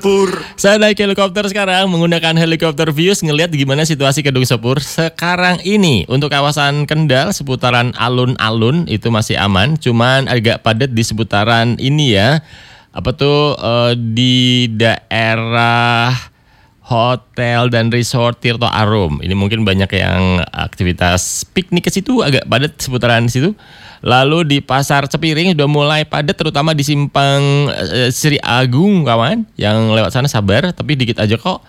Sepur. Saya naik helikopter sekarang menggunakan helikopter views ngelihat gimana situasi Kedung Sepur sekarang ini. Untuk kawasan Kendal seputaran alun-alun itu masih aman, cuman agak padat di seputaran ini ya. Apa tuh di daerah hotel dan resort Tirto Arum. Ini mungkin banyak yang aktivitas piknik ke situ, agak padat seputaran situ. Lalu di Pasar Cepiring sudah mulai padat, terutama di simpang Sri Agung kawan. Yang lewat sana sabar, tapi dikit aja kok.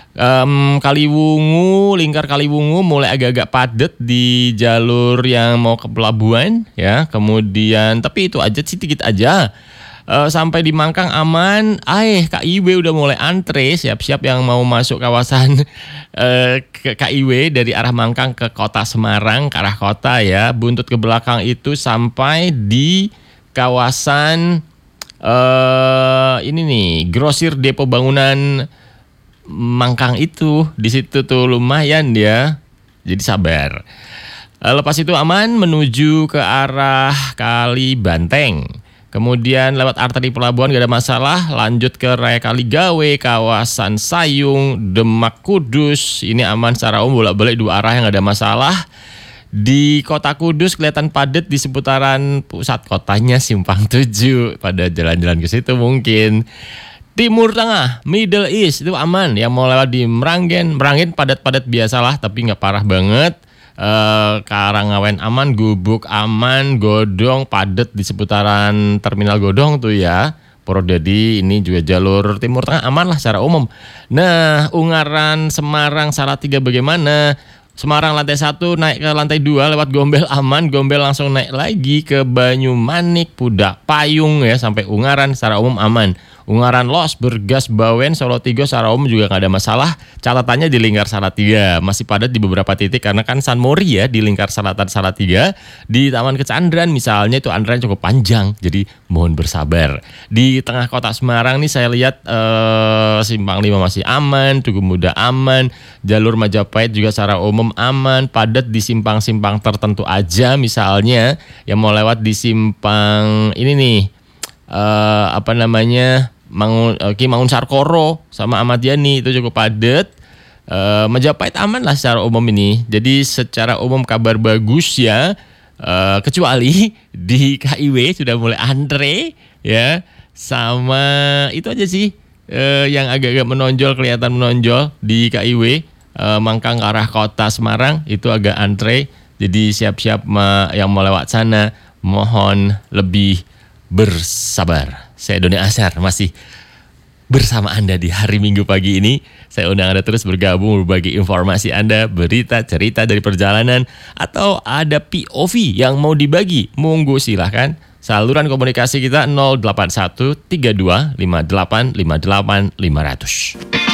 Kaliwungu, lingkar Kaliwungu mulai agak-agak padat di jalur yang mau ke pelabuhan ya. Kemudian tapi itu aja sih, dikit aja. Sampai di Mangkang aman. KIW udah mulai antre, siap-siap yang mau masuk kawasan ke KIW dari arah Mangkang ke kota Semarang, ke arah kota ya. Buntut ke belakang itu sampai di kawasan ini nih, grosir depo bangunan Mangkang itu. Di situ tuh lumayan ya. Jadi sabar. Lepas itu aman menuju ke arah Kali Banteng. Kemudian lewat arteri pelabuhan gak ada masalah, lanjut ke Raya Kaligawe, kawasan Sayung, Demak, Kudus. Ini aman secara umum, bolak-balik dua arah yang gak ada masalah. Di kota Kudus kelihatan padat di seputaran pusat kotanya, Simpang 7. Pada jalan-jalan ke situ mungkin. Timur Tengah, Middle East itu aman. Yang mau lewat di Meranggen padat-padat biasalah, tapi gak parah banget. Karangawen aman, Gubuk aman, Godong padat di seputaran Terminal Godong tuh ya. Purwodadi ini juga jalur Timur Tengah aman lah secara umum. Nah, Ungaran, Semarang, Salatiga bagaimana? Semarang lantai 1 naik ke lantai 2 lewat Gombel aman, Gombel langsung naik lagi ke Banyumanik, Pudak Payung ya sampai Ungaran secara umum aman. Ungaran Los, Bergas, Bawen, Solo Tigo secara umum juga nggak ada masalah. Catatannya di lingkar Salatiga masih padat di beberapa titik karena kan San Mori ya di lingkar selatan Salatiga. Di Taman Kecandran misalnya itu antrean cukup panjang, jadi mohon bersabar. Di tengah kota Semarang nih saya lihat Simpang 5 masih aman, Tugu Muda aman, jalur Majapahit juga secara umum aman, padat di simpang-simpang tertentu aja misalnya yang mau lewat di simpang ini nih Ki Mangun Sarkoro sama Ahmad Yani itu cukup padat. Majapahit aman lah secara umum ini. Jadi secara umum kabar bagus ya. Kecuali di KIW sudah mulai antre ya. Sama itu aja sih yang agak-agak kelihatan menonjol di KIW. Mangkang ke arah kota Semarang itu agak antre. Jadi siap-siap yang mau lewat sana mohon lebih bersabar. Saya Doni Asyar masih bersama Anda di hari Minggu pagi ini. Saya undang Anda terus bergabung berbagi informasi Anda, berita, cerita dari perjalanan, atau ada POV yang mau dibagi. Monggo silahkan. Saluran komunikasi kita 081 32 58 58 500.